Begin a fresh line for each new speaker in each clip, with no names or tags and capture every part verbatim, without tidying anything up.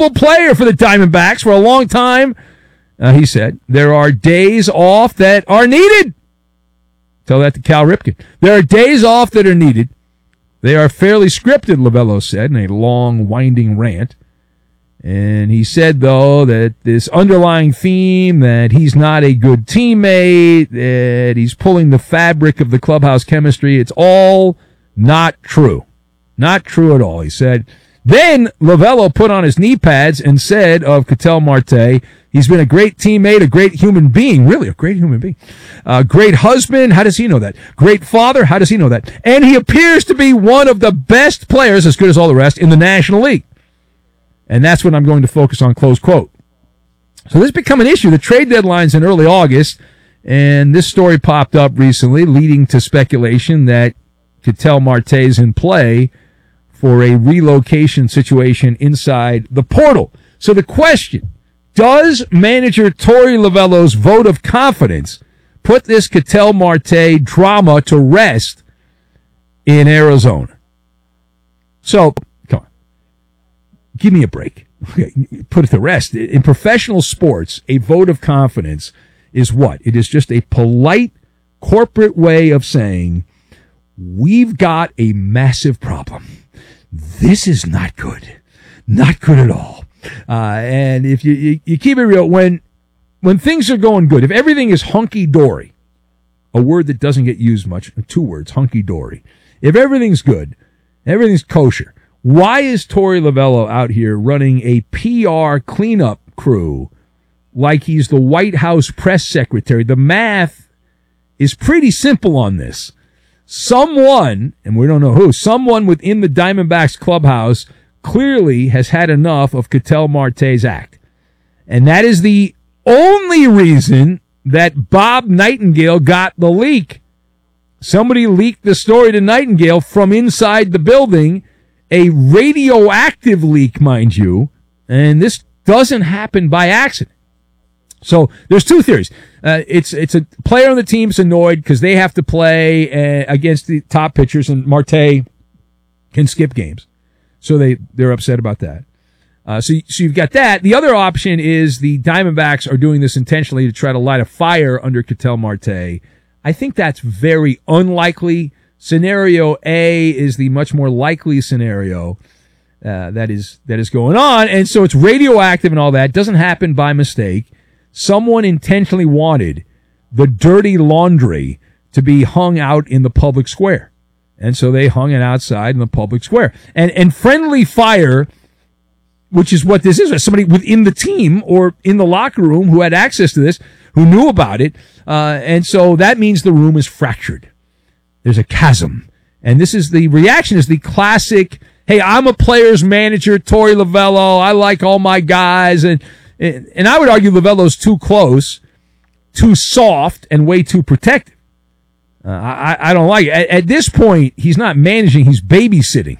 valuable player for the Diamondbacks for a long time. Uh, he said, there are days off that are needed. Tell that to Cal Ripken. There are days off that are needed. They are fairly scripted, Lovello said in a long, winding rant. And he said, though, that this underlying theme that he's not a good teammate, that he's pulling the fabric of the clubhouse chemistry, it's all not true. Not true at all, he said. Then Lovello put on his knee pads and said of Ketel Marte, he's been a great teammate, a great human being, really a great human being, a great husband. How does he know that? Great father. How does he know that? And he appears to be one of the best players, as good as all the rest, in the National League. And that's what I'm going to focus on, close quote. So this has become an issue. The trade deadline's in early August, and this story popped up recently, leading to speculation that Ketel Marte's in play for a relocation situation inside the portal. So the question, does manager Torey Lovello's vote of confidence put this Ketel Marte drama to rest in Arizona? So, come on. Give me a break. Put it to rest. In professional sports, a vote of confidence is what? It is just a polite corporate way of saying, we've got a massive problem. This is not good. Not good at all. Uh, and if you, you, you keep it real, when, when things are going good, if everything is hunky-dory, a word that doesn't get used much, two words, hunky-dory. If everything's good, everything's kosher, why is Torey Lovello out here running a P R cleanup crew like he's the White House press secretary? The math is pretty simple on this. Someone, and we don't know who, someone within the Diamondbacks clubhouse clearly has had enough of Ketel Marte's act. And that is the only reason that Bob Nightingale got the leak. Somebody leaked the story to Nightingale from inside the building, a radioactive leak, mind you, and this doesn't happen by accident. So there's two theories. Uh, it's it's a player on the team's annoyed because they have to play uh, against the top pitchers, and Marte can skip games, so they they're upset about that. Uh, so so you've got that. The other option is the Diamondbacks are doing this intentionally to try to light a fire under Ketel Marte. I think that's very unlikely. Scenario A is the much more likely scenario uh, that is that is going on, and so it's radioactive and all that. It doesn't happen by mistake. Someone intentionally wanted the dirty laundry to be hung out in the public square. And so they hung it outside in the public square. And and friendly fire, which is what this is, somebody within the team or in the locker room who had access to this, who knew about it. Uh, and so that means the room is fractured. There's a chasm. And this is the reaction is the classic, hey, I'm a player's manager, Torey Lovello. I like all my guys. And And I would argue Lovello's too close, too soft, and way too protective. Uh, I, I don't like it. At, at this point, he's not managing, he's babysitting.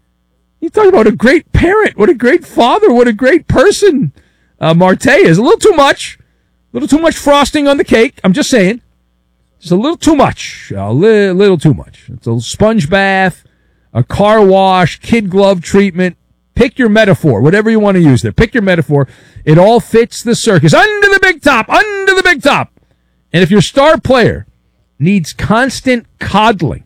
You talk about a great parent, what a great father, what a great person uh, Marte is. A little too much. A little too much frosting on the cake. I'm just saying. Just a little too much. A li- little too much. It's a sponge bath, a car wash, kid glove treatment. Pick your metaphor, whatever you want to use there. Pick your metaphor. It all fits the circus. Under the big top, under the big top. And if your star player needs constant coddling,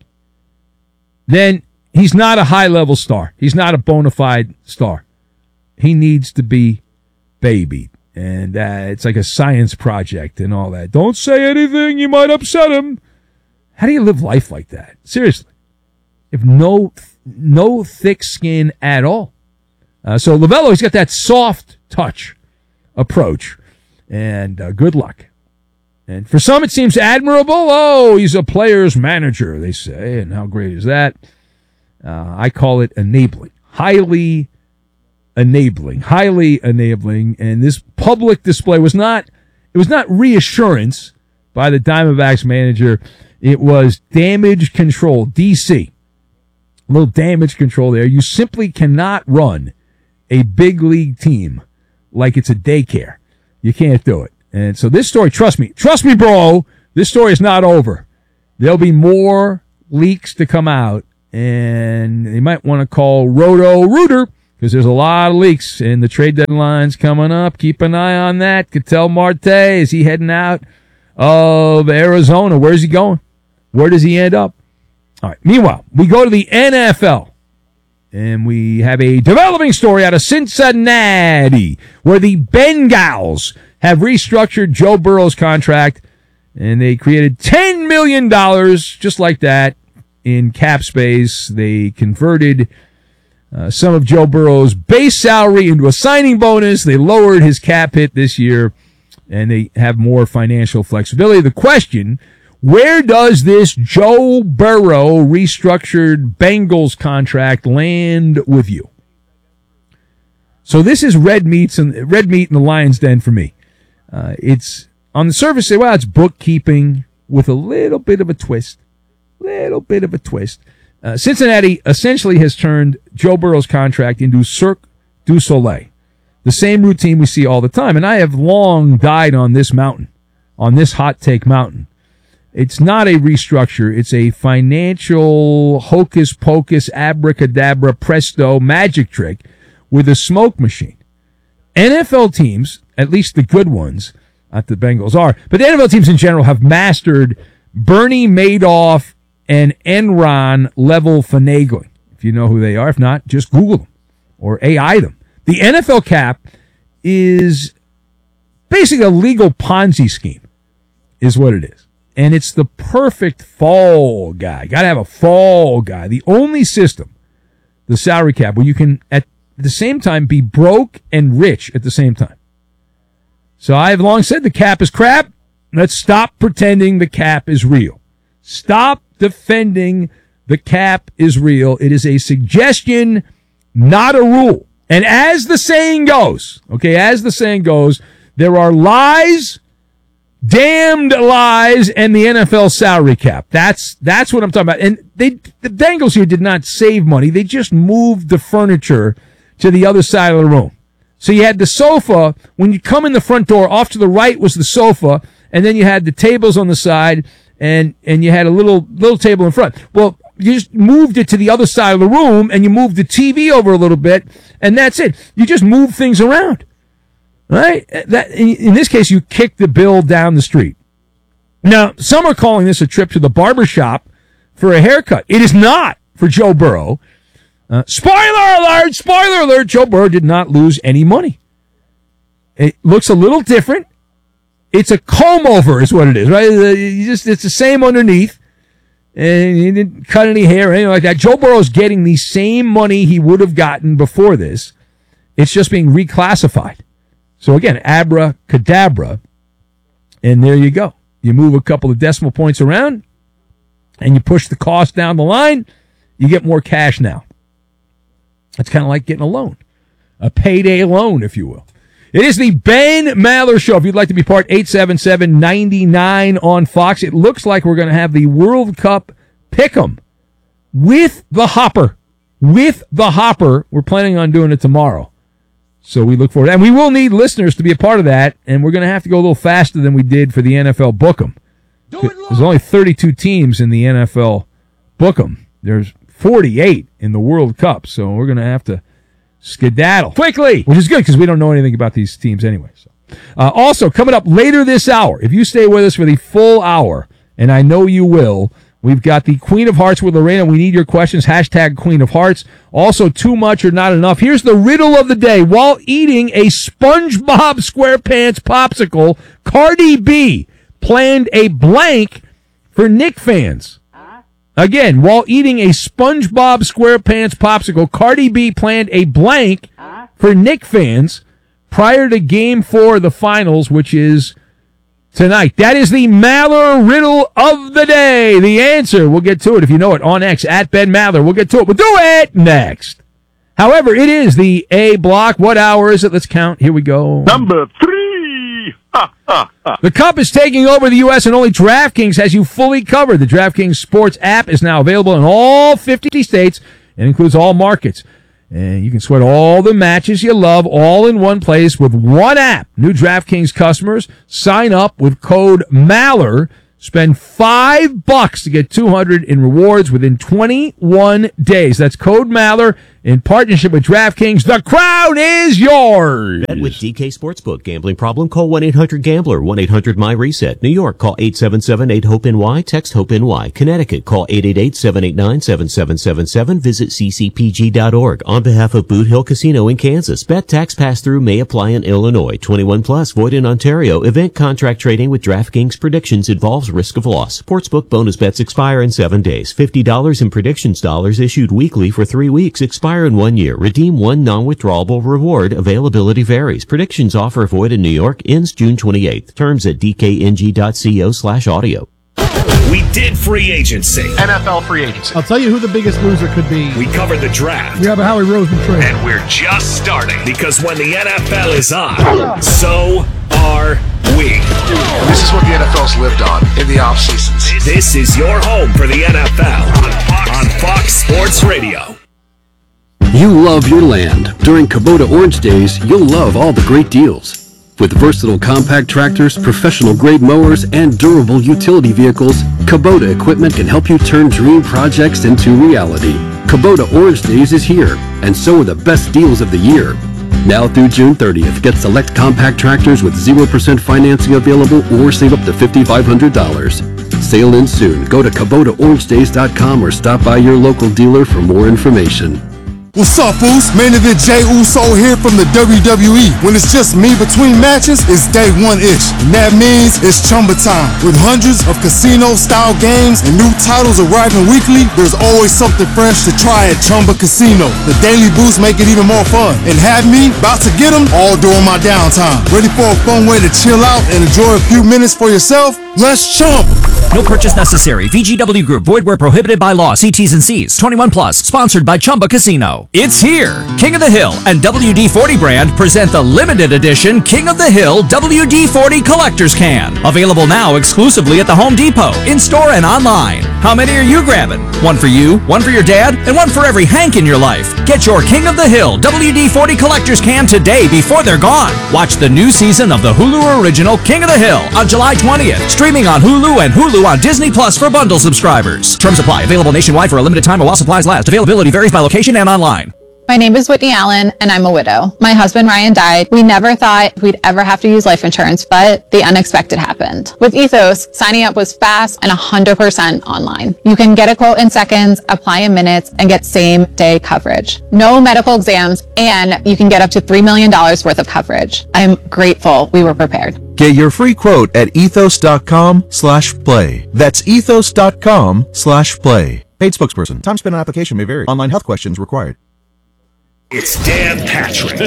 then he's not a high-level star. He's not a bona fide star. He needs to be babied. And uh, it's like a science project and all that. Don't say anything, you might upset him. How do you live life like that? Seriously. If no, no thick skin at all. Uh, so Lovello, he's got that soft touch approach, and uh, good luck. And for some, it seems admirable. Oh, he's a player's manager, they say, and how great is that? Uh, I call it enabling, highly enabling, highly enabling. And this public display was not, it was not reassurance by the Diamondbacks manager. It was damage control, D C. A little damage control there. You simply cannot run a big league team like it's a daycare. You can't do it. And so this story, trust me, trust me, bro, this story is not over. There'll be more leaks to come out, and they might want to call Roto Rooter because there's a lot of leaks, and the trade deadline's coming up. Keep an eye on that. Ketel Marte, is he heading out of Arizona? Where's he going? Where does he end up? All right. Meanwhile, we go to the N F L, and we have a developing story out of Cincinnati, where the Bengals have restructured Joe Burrow's contract, and they created ten million dollars just like that in cap space. They converted uh, some of Joe Burrow's base salary into a signing bonus. They lowered his cap hit this year, and they have more financial flexibility. The question, where does this Joe Burrow restructured Bengals contract land with you? So this is red meats and red meat in the lion's den for me. Uh, it's on the surface, say, well, it's bookkeeping with a little bit of a twist. Little bit of a twist. Uh, Cincinnati essentially has turned Joe Burrow's contract into Cirque du Soleil, the same routine we see all the time. And I have long died on this mountain, on this hot take mountain. It's not a restructure. It's a financial hocus pocus, abracadabra, presto magic trick with a smoke machine. N F L teams, at least the good ones, not the Bengals are, but the N F L teams in general have mastered Bernie Madoff and Enron level finagling. If you know who they are. If not, just Google them or A I them. The N F L cap is basically a legal Ponzi scheme, is what it is. And it's the perfect fall guy. Got to have a fall guy. The only system, the salary cap, where you can at the same time be broke and rich at the same time. So I've long said the cap is crap. Let's stop pretending the cap is real. Stop defending the cap is real. It is a suggestion, not a rule. And as the saying goes, okay, as the saying goes, there are lies, damned lies, and the N F L salary cap. That's that's what I'm talking about. And they the Bengals here did not save money. They just moved the furniture to the other side of the room. So you had the sofa. When you come in the front door, off to the right was the sofa, and then you had the tables on the side, and and you had a little little table in front. Well, you just moved it to the other side of the room, and you moved the T V over a little bit, and that's it. You just move things around, right? That in, in this case, you kick the bill down the street. Now, some are calling this a trip to the barber shop for a haircut. It is not for Joe Burrow. Uh, spoiler alert! Spoiler alert! Joe Burrow did not lose any money. It looks a little different. It's a comb over, is what it is, right? You just it's the same underneath, and he didn't cut any hair or anything like that. Joe Burrow's getting the same money he would have gotten before this. It's just being reclassified. So again, abracadabra, and there you go. You move a couple of decimal points around, and you push the cost down the line. You get more cash now. It's kind of like getting a loan, a payday loan, if you will. It is the Ben Maller Show. If you'd like to be part, eight seven seven, nine nine on Fox. It looks like we're going to have the World Cup Pick'em with the Hopper. With the Hopper. We're planning on doing it tomorrow. So we look forward to that. And we will need listeners to be a part of that, and we're going to have to go a little faster than we did for the N F L Book'em. There's only thirty-two teams in the N F L Book'em. There's forty-eight in the World Cup, so we're going to have to skedaddle quickly, which is good because we don't know anything about these teams anyway. So, uh, also, coming up later this hour, if you stay with us for the full hour, and I know you will, we've got the Queen of Hearts with Lorena. We need your questions. Hashtag Queen of Hearts. Also, too much or not enough. Here's the riddle of the day. While eating a SpongeBob SquarePants popsicle, Cardi B planned a blank for Knick fans. Again, while eating a SpongeBob SquarePants popsicle, Cardi B planned a blank for Knick fans prior to Game Four of the Finals, which is tonight. That is the Maller riddle of the day. The answer, we'll get to it if you know it on X, at Ben Maller. We'll get to it. We'll do it next. However, it is the A block. What hour is it? Let's count. Here we go.
Number three.
The Cup is taking over the U S and only DraftKings has you fully covered. The DraftKings Sports app is now available in all fifty states and includes all markets. And you can sweat all the matches you love all in one place with one app. New DraftKings customers sign up with code Maller. Spend five bucks to get two hundred in rewards within twenty-one days. That's code Maller in partnership with DraftKings. The crown is yours.
Bet with D K Sportsbook. Gambling problem? Call one eight hundred gambler. one eight hundred my reset. New York, call eight seven seven eight hope N Y. Text HOPE-NY. Connecticut, call eight eight eight seven eight nine seven seven seven seven. Visit c c p g dot org. On behalf of Boot Hill Casino in Kansas, bet tax pass-through may apply in Illinois. twenty-one plus, void in Ontario. Event contract trading with DraftKings predictions involves risk of loss. Sportsbook bonus bets expire in seven days. fifty dollars in predictions dollars issued weekly for three weeks. Expire in one year. Redeem one non-withdrawable reward. Availability varies. Predictions offer void in New York. Ends June twenty-eighth. Terms at d k n g dot co slash audio.
We did free agency.
N F L free agency.
I'll tell you who the biggest loser could be.
We covered the draft.
We have a Howie Roseman trade.
And we're just starting. Because when the N F L is on, so are we.
This is what the N F L's lived on in the off seasons.
This is your home for the N F L on Fox, on Fox Sports Radio.
You love your land. During Kubota Orange Days, you'll love all the great deals. With versatile compact tractors, professional-grade mowers, and durable utility vehicles, Kubota equipment can help you turn dream projects into reality. Kubota Orange Days is here, and so are the best deals of the year. Now through June thirtieth, get select compact tractors with zero percent financing available or save up to five thousand five hundred dollars. Sale ends soon. Go to Kubota Orange Days dot com or stop by your local dealer for more information.
What's up, Foos? Main event Jey Uso here from the W W E. When it's just me between matches, it's day one-ish. And that means it's Chumba time. With hundreds of casino-style games and new titles arriving weekly, there's always something fresh to try at Chumba Casino. The daily boosts make it even more fun. And have me about to get them all during my downtime. Ready for a fun way to chill out and enjoy a few minutes for yourself? Let's chump!
No purchase necessary. V G W Group. Void where prohibited by law. See T's and C's. twenty-one plus. Sponsored by Chumba Casino. It's here. King of the Hill and W D forty brand present the limited edition King of the Hill W D forty Collector's Can. Available now exclusively at the Home Depot, in-store and online. How many are you grabbing? One for you, one for your dad, and one for every Hank in your life. Get your King of the Hill W D forty Collector's Can today before they're gone. Watch the new season of the Hulu original King of the Hill on July twentieth. Streaming on Hulu and Hulu on Disney Plus for bundle subscribers. Terms apply. Available nationwide for a limited time or while supplies last. Availability varies by location and online.
My name is Whitney Allen, and I'm a widow. My husband, Ryan, died. We never thought we'd ever have to use life insurance, but the unexpected happened. With Ethos, signing up was fast and one hundred percent online. You can get a quote in seconds, apply in minutes, and get same-day coverage. No medical exams, and you can get up to three million dollars worth of coverage. I'm grateful we were prepared.
Get your free quote at ethos.com slash play. That's ethos.com slash play. Paid spokesperson. Time spent on application may vary. Online health questions required.
It's Dan Patrick.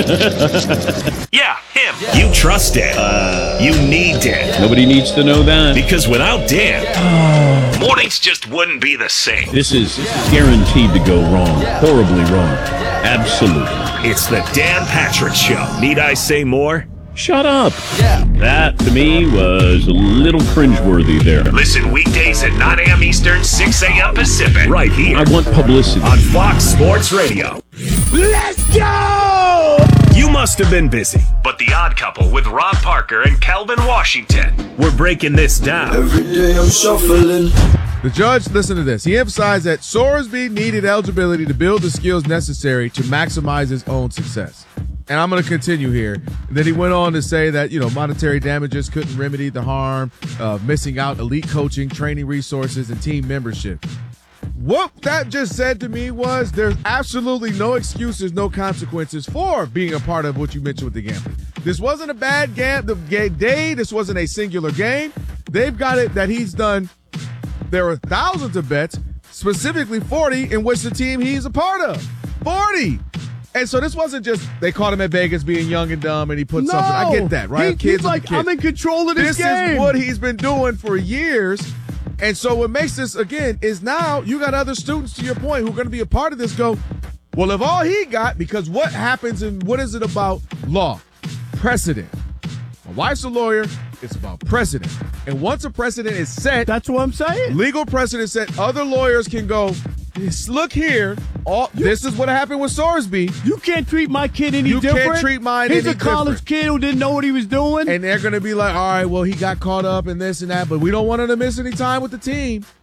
Yeah, him. You trust Dan. Uh, you need Dan.
Nobody needs to know that.
Because without Dan, mornings just wouldn't be the same.
This is guaranteed to go wrong. Horribly wrong. Absolutely.
It's the Dan Patrick Show. Need I say more?
Shut up. Yeah. That, to me, was a little cringeworthy there.
Listen weekdays at nine a.m. Eastern, six a.m. Pacific. Right here.
I want publicity.
On Fox Sports Radio. Let's go! You must have been busy. But The Odd Couple with Rob Parker and Calvin Washington. We're breaking this down.
Every day I'm shuffling.
The judge, listen to this. He emphasized that Sorsby needed eligibility to build the skills necessary to maximize his own success. And I'm going to continue here. And then he went on to say that, you know, monetary damages couldn't remedy the harm of missing out elite coaching, training resources, and team membership. What that just said to me was there's absolutely no excuses, no consequences for being a part of what you mentioned with the gambling. This wasn't a bad gam- the day. This wasn't a singular game. They've got it that he's done. There were thousands of bets, specifically forty, in which the team he's a part of. forty! And so this wasn't just they caught him at Vegas being young and dumb and he put
no,
something. I get that, right?
He,
Kids
he's like,
kids.
I'm in control of this,
this
game.
This is what he's been doing for years. And so what makes this, again, is now you got other students, to your point, who are going to be a part of this go, well, if all he got, because what happens and what is it about law? Precedent. My wife's a lawyer. It's about precedent. And once a precedent is set.
That's what I'm saying.
Legal precedent set, other lawyers can go, look here, all, you, this is what happened with Sorsby.
You can't treat my kid any
you
different.
You can't treat mine
He's
any
a college
different.
kid who didn't know what he was doing.
And they're going to be like, all right, well, he got caught up in this and that, but we don't want him to miss any time with the team.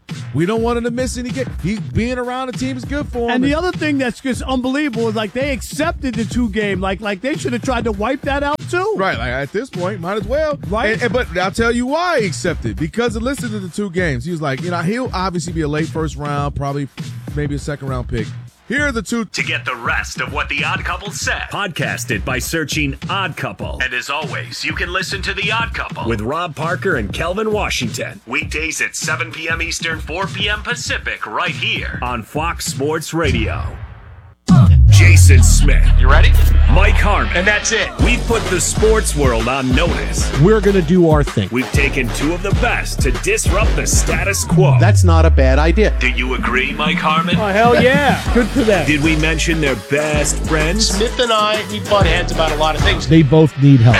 We don't want him to miss any game. He being around the team is good for him.
And the other thing that's just unbelievable is like they accepted the two game. Like like they should have tried to wipe that out too.
Right, like at this point, might as well.
Right.
And, and, but I'll tell you why he accepted. Because of listening to the two games. He was like, you know, he'll obviously be a late first round, probably maybe a second round pick. Here are the two.
To get the rest of what The Odd Couple said, podcast it by searching Odd Couple. And as always, you can listen to The Odd Couple with Rob Parker and Kelvin Washington. Weekdays at seven p.m. Eastern, four p.m. Pacific, right here on Fox Sports Radio. Jason Smith.
You ready?
Mike Harmon.
And that's it.
We've put the sports world on notice.
We're going to do our thing.
We've taken two of the best to disrupt the status quo.
That's not a bad idea.
Do you agree, Mike Harmon?
Oh, hell yeah. Good for them.
Did we mention their best friends?
Smith and I, we butt heads about a lot of things.
They both need help.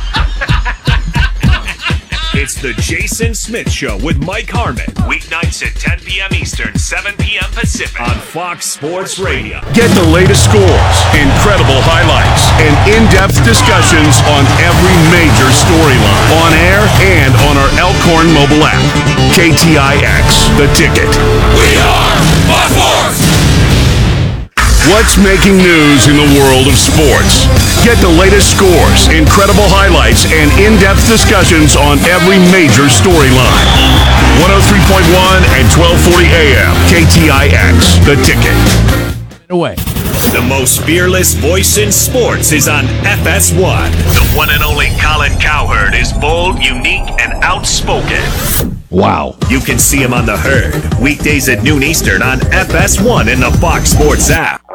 It's the Jason Smith Show with Mike Harmon. Weeknights at ten p.m. Eastern, seven p.m. Pacific on Fox Sports Radio.
Get the latest scores, incredible highlights, and in-depth discussions on every major storyline. On air and on our Elkhorn mobile app. K T I X, The Ticket. We are Fox Sports! What's making news in the world of sports? Get the latest scores, incredible highlights, and in-depth discussions on every major storyline. one oh three point one and twelve forty A M. K T I X, The Ticket.
Away.
The most fearless voice in sports is on F S one. The one and only Colin Cowherd is bold, unique, and outspoken.
Wow.
You can see him on The Herd, weekdays at noon Eastern on F S one in the Fox Sports app.